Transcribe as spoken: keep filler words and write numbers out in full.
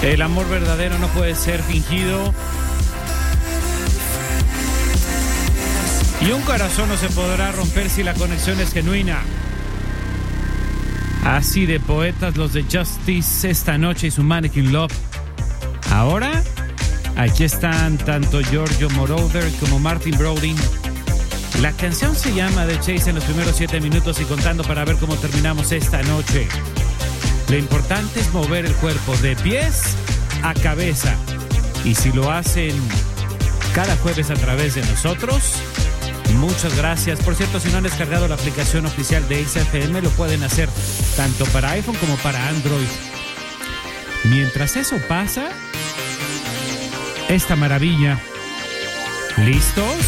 El amor verdadero no puede ser fingido. Y un corazón no se podrá romper si la conexión es genuina. Así de poetas los de Justice esta noche y su Mannequin Love. Ahora, aquí están tanto Giorgio Moroder como Martin Brody. La canción se llama The Chase en los primeros siete minutos y contando para ver cómo terminamos esta noche. Lo importante es mover el cuerpo de pies a cabeza. Y si lo hacen cada jueves a través de nosotros, muchas gracias. Por cierto, si no han descargado la aplicación oficial de X F M, lo pueden hacer tanto para iPhone como para Android. Mientras eso pasa, esta maravilla. ¿Listos?